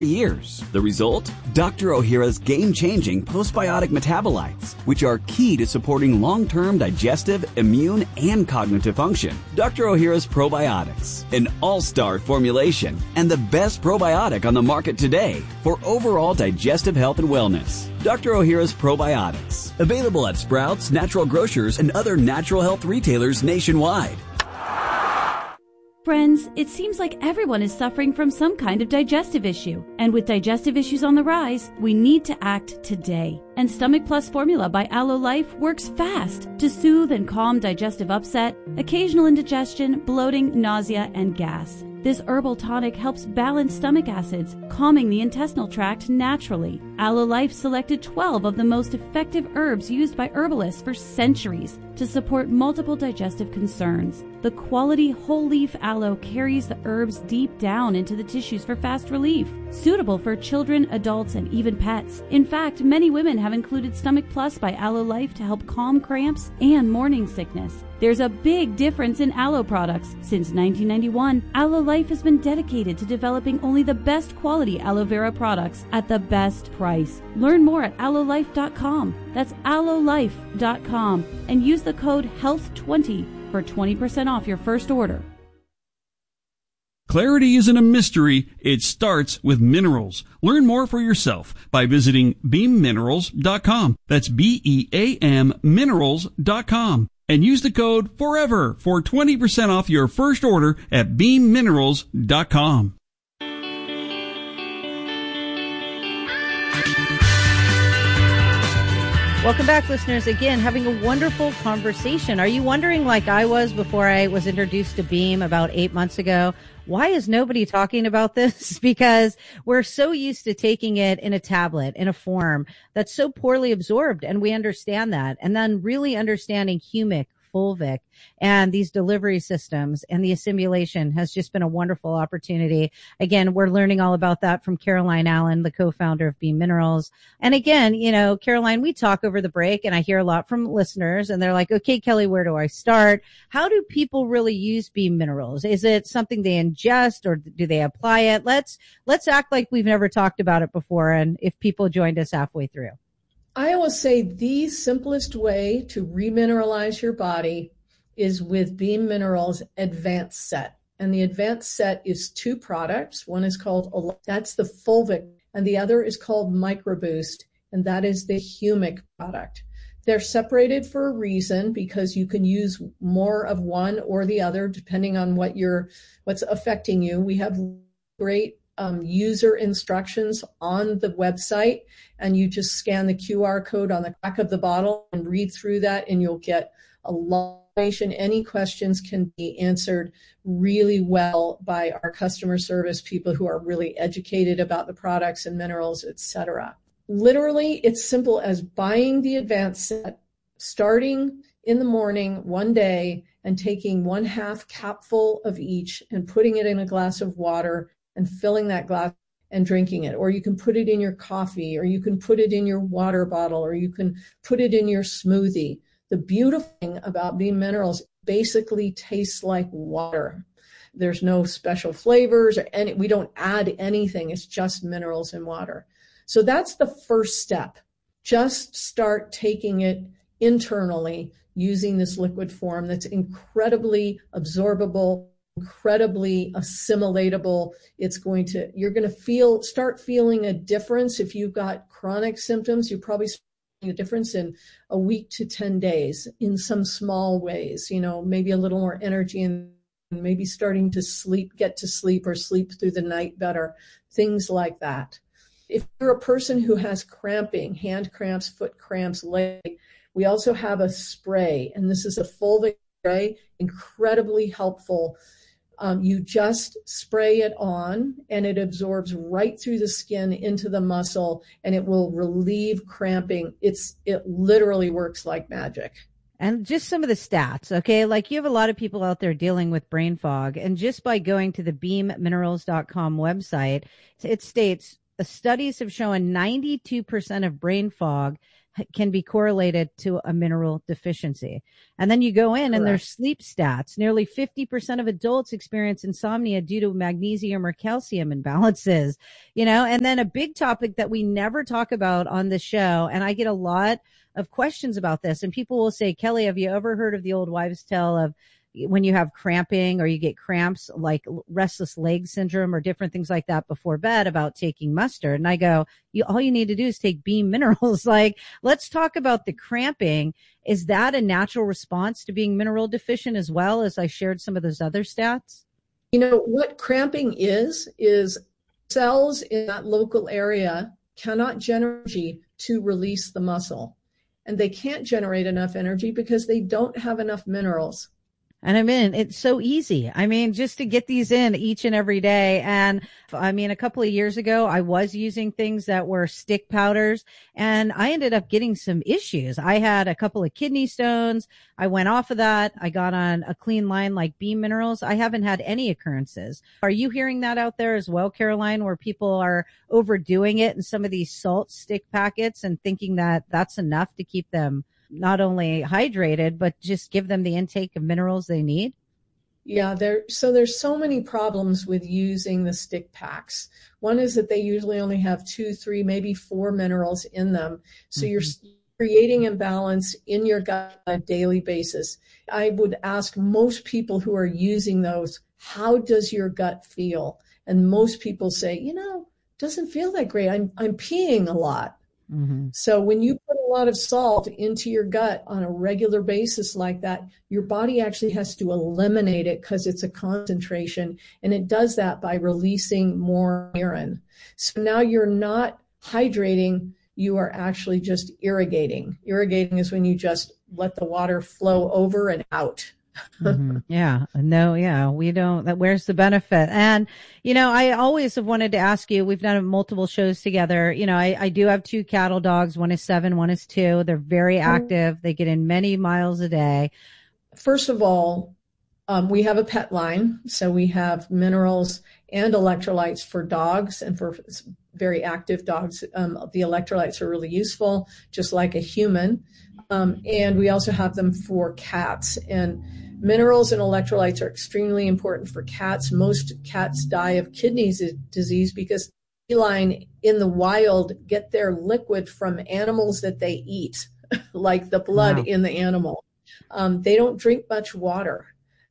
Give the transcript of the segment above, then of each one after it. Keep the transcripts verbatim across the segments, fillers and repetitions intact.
years. The result? Doctor Ohhira's game-changing postbiotic metabolites, which are key to supporting long-term digestive, immune, and cognitive function. Doctor Ohhira's probiotics, an all-star formulation and the best probiotic on the market today for overall digestive health and wellness. Doctor Ohhira's probiotics, available at Sprouts, Natural Grocers, and other natural health retailers nationwide. Friends, it seems like everyone is suffering from some kind of digestive issue. And with digestive issues on the rise, we need to act today. And Stomach Plus formula by Aloe Life works fast to soothe and calm digestive upset, occasional indigestion, bloating, nausea, and gas. This herbal tonic helps balance stomach acids, calming the intestinal tract naturally. Aloe Life selected twelve of the most effective herbs used by herbalists for centuries to support multiple digestive concerns. The quality whole leaf aloe carries the herbs deep down into the tissues for fast relief, suitable for children, adults, and even pets. In fact, many women have included Stomach Plus by Aloe Life to help calm cramps and morning sickness. There's a big difference in aloe products. Since nineteen ninety-one, Aloe Life has been dedicated to developing only the best quality aloe vera products at the best price. Learn more at aloe life dot com. That's aloe life dot com and use the code health twenty for twenty percent off your first order. Clarity isn't a mystery, it starts with minerals. Learn more for yourself by visiting beam minerals dot com. That's B E A M minerals dot com. And use the code FOREVER for twenty percent off your first order at beam minerals dot com. Welcome back, listeners. Again, having a wonderful conversation. Are you wondering, like I was before I was introduced to Beam about eight months ago, why is nobody talking about this? Because we're so used to taking it in a tablet, in a form that's so poorly absorbed, and we understand that. And then really understanding humic, fulvic, and these delivery systems and the assimilation has just been a wonderful opportunity. Again, we're learning all about that from Caroline Allen, the co-founder of Beam Minerals. And again, you know, Caroline, we talk over the break and I hear a lot from listeners and they're like, okay, Kelly, where do I start? How do people really use Beam Minerals? Is it something they ingest or do they apply it? Let's, let's act like we've never talked about it before. And if people joined us halfway through. I always say the simplest way to remineralize your body is with Beam Minerals Advanced Set. And the Advanced Set is two products. One is called, that's the fulvic, and the other is called MicroBoost, and that is the humic product. They're separated for a reason because you can use more of one or the other depending on what you're, what's affecting you. We have great Um, user instructions on the website, and you just scan the Q R code on the back of the bottle and read through that, and you'll get a lot of information. Any questions can be answered really well by our customer service people who are really educated about the products and minerals, et cetera. Literally, it's simple as buying the Advanced Set, starting in the morning one day and taking one half capful of each and putting it in a glass of water and filling that glass and drinking it. Or you can put it in your coffee, or you can put it in your water bottle, or you can put it in your smoothie. The beautiful thing about Beam Minerals basically tastes like water. There's no special flavors or any, we don't add anything. It's just minerals and water. So that's the first step. Just start taking it internally using this liquid form that's incredibly absorbable, incredibly assimilatable. It's going to, you're going to feel, start feeling a difference. If you've got chronic symptoms, you're probably feeling a difference in a week to ten days in some small ways, you know, maybe a little more energy and maybe starting to sleep, get to sleep or sleep through the night better, things like that. If you're a person who has cramping, hand cramps, foot cramps, leg, we also have a spray, and this is a fulvic spray, incredibly helpful. Um, you just spray it on and it absorbs right through the skin into the muscle, and it will relieve cramping. It's, it literally works like magic. And just some of the stats, okay? Like you have a lot of people out there dealing with brain fog, and just by going to the beam minerals dot com website, it states studies have shown ninety-two percent of brain fog can be correlated to a mineral deficiency. And then you go in Correct. And there's sleep stats. Nearly fifty percent of adults experience insomnia due to magnesium or calcium imbalances, you know, and then a big topic that we never talk about on the show. And I get a lot of questions about this, and people will say, Kelly, have you ever heard of the old wives' tale of when you have cramping or you get cramps like restless leg syndrome or different things like that before bed about taking mustard? And I go, you, all you need to do is take Beam Minerals. Like, let's talk about the cramping. Is that a natural response to being mineral deficient as well, as I shared some of those other stats? You know, what cramping is, is cells in that local area cannot generate energy to release the muscle. And they can't generate enough energy because they don't have enough minerals. And I mean, it's so easy. I mean, just to get these in each and every day. And I mean, a couple of years ago, I was using things that were stick powders, and I ended up getting some issues. I had a couple of kidney stones. I went off of that. I got on a clean line like Beam Minerals. I haven't had any occurrences. Are you hearing that out there as well, Caroline, where people are overdoing it in some of these salt stick packets and thinking that that's enough to keep them not only hydrated, but just give them the intake of minerals they need? Yeah, there. So there's so many problems with using the stick packs. One is that they usually only have two, three, maybe four minerals in them. So mm-hmm. you're creating imbalance in your gut on a daily basis. I would ask most people who are using those, how does your gut feel? And most people say, you know, doesn't feel that great. I'm I'm peeing a lot. Mm-hmm. So when you put a lot of salt into your gut on a regular basis like that, your body actually has to eliminate it because it's a concentration, and it does that by releasing more urine. So now you're not hydrating, you are actually just irrigating. Irrigating is when you just let the water flow over and out. Mm-hmm. Yeah, no, yeah, we don't, that, where's the benefit? And, you know, I always have wanted to ask you, we've done multiple shows together. You know, I, I do have two cattle dogs. One is seven, one is two. They're very active. They get in many miles a day. First of all, um, we have a pet line. So we have minerals and electrolytes for dogs, and for very active dogs. Um, the electrolytes are really useful, just like a human. Um, and we also have them for cats. And minerals and electrolytes are extremely important for cats. Most cats die of kidney disease because feline in the wild get their liquid from animals that they eat, like the blood wow. in the animal. Um, they don't drink much water.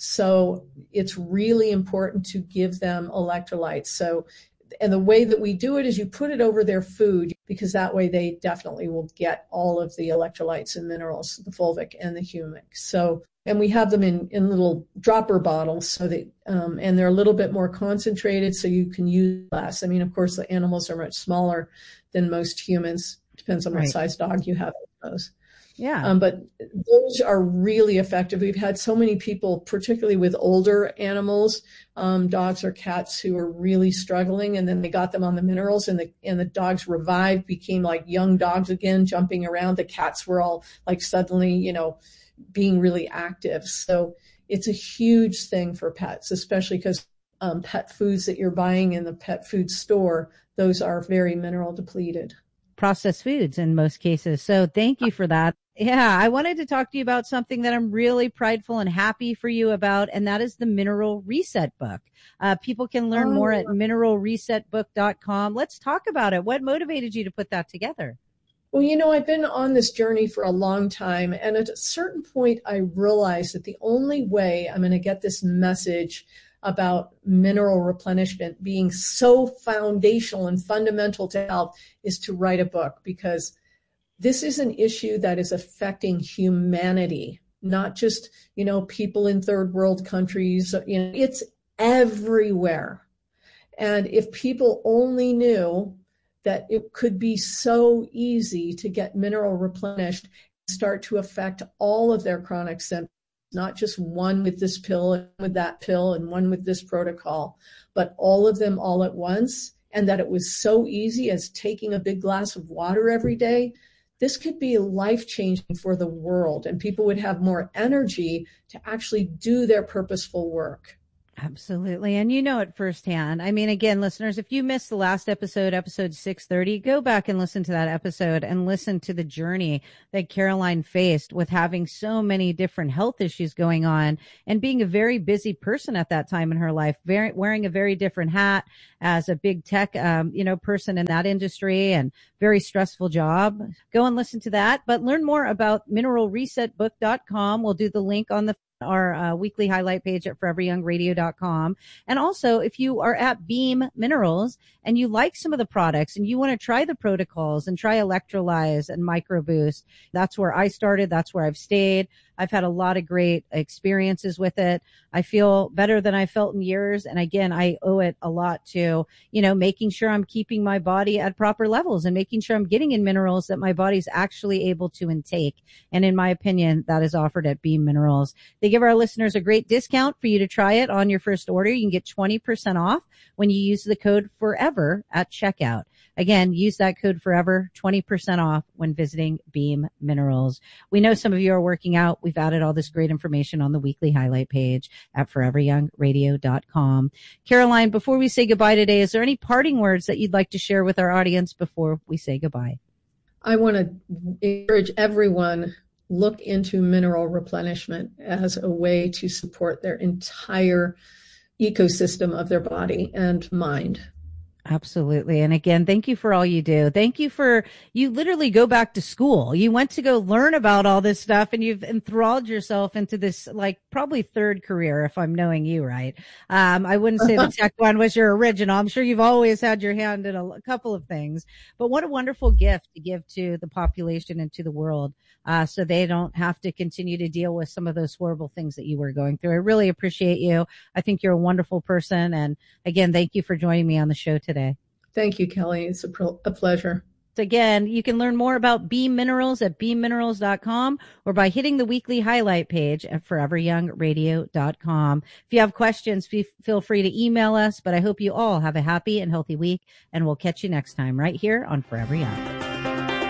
So it's really important to give them electrolytes. So, and the way that we do it is you put it over their food, because that way they definitely will get all of the electrolytes and minerals, the fulvic and the humic. So, and we have them in, in little dropper bottles, so that, um, and they're a little bit more concentrated, so you can use less. I mean, of course, the animals are much smaller than most humans. Depends on what right. size dog you have, I suppose. Yeah. Um, but those are really effective. We've had so many people, particularly with older animals, um, dogs or cats, who are really struggling, and then they got them on the minerals, and the and the dogs revived, became like young dogs again, jumping around. The cats were all like suddenly, you know, being really active. So it's a huge thing for pets, especially because um, pet foods that you're buying in the pet food store, those are very mineral depleted. Processed foods in most cases. So thank you for that. Yeah, I wanted to talk to you about something that I'm really prideful and happy for you about, and that is the Mineral Reset book. Uh, people can learn oh. more at mineral reset book dot com. Let's talk about it. What motivated you to put that together? Well, you know, I've been on this journey for a long time, and at a certain point, I realized that the only way I'm going to get this message about mineral replenishment being so foundational and fundamental to health is to write a book, because this is an issue that is affecting humanity, not just, you know, people in third world countries. You know, it's everywhere. And if people only knew that it could be so easy to get mineral replenished, start to affect all of their chronic symptoms, not just one with this pill and with that pill and one with this protocol, but all of them all at once, and that it was so easy as taking a big glass of water every day, this could be life-changing for the world, and people would have more energy to actually do their purposeful work. Absolutely. And you know it firsthand. I mean, again, listeners, if you missed the last episode, episode six thirty, go back and listen to that episode and listen to the journey that Caroline faced with having so many different health issues going on and being a very busy person at that time in her life, very, wearing a very different hat as a big tech, um, you know, person in that industry and very stressful job. Go and listen to that, but learn more about mineral reset book dot com. We'll do the link on the our uh, weekly highlight page at forever young radio dot com. And also, if you are at Beam Minerals and you like some of the products and you want to try the protocols and try Electrolyze and MicroBoost, that's where I started. That's where I've stayed. I've had a lot of great experiences with it. I feel better than I felt in years. And again, I owe it a lot to, you know, making sure I'm keeping my body at proper levels and making sure I'm getting in minerals that my body's actually able to intake. And in my opinion, that is offered at Beam Minerals. They give our listeners a great discount for you to try it on your first order. You can get twenty percent off when you use the code FOREVER at checkout. Again, use that code FOREVER, twenty percent off when visiting Beam Minerals. We know some of you are working out. We've added all this great information on the weekly highlight page at forever young radio dot com. Caroline, before we say goodbye today, is there any parting words that you'd like to share with our audience before we say goodbye? I want to encourage everyone, look into mineral replenishment as a way to support their entire ecosystem of their body and mind. Absolutely. And again, thank you for all you do. Thank you for, you literally go back to school. You went to go learn about all this stuff and you've enthralled yourself into this, like, probably third career, if I'm knowing you right. Um, I wouldn't say the tech one was your original. I'm sure you've always had your hand in a, a couple of things, but what a wonderful gift to give to the population and to the world. Uh, so they don't have to continue to deal with some of those horrible things that you were going through. I really appreciate you. I think you're a wonderful person. And again, thank you for joining me on the show today. Thank you, Kelly. It's a, pro- a pleasure. Again, you can learn more about Beam Minerals at beam minerals dot com or by hitting the weekly highlight page at forever young radio dot com. If you have questions, f- feel free to email us, but I hope you all have a happy and healthy week, and we'll catch you next time right here on Forever Young.